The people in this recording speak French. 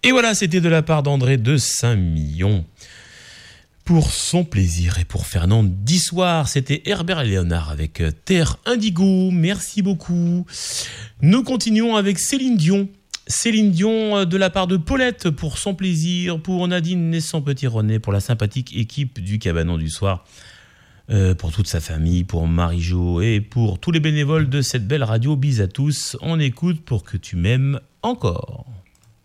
Et voilà, c'était de la part d'André de Saint-Million. Pour son plaisir et pour Fernand d'Issoire, c'était Herbert Léonard avec Terre Indigo. Merci beaucoup. Nous continuons avec Céline Dion. Céline Dion de la part de Paulette pour son plaisir, pour Nadine et son petit René, pour la sympathique équipe du Cabanon du Soir, pour toute sa famille, pour Marie-Jo et pour tous les bénévoles de cette belle radio. Bis à tous. On écoute Pour que tu m'aimes encore.